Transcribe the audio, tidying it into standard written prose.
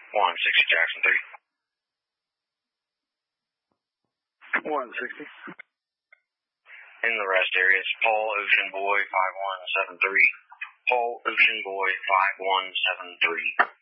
160 Jackson 3. 160. In the rest area, it's Paul Ocean Boy 5173. Paul Ocean Boy 5173.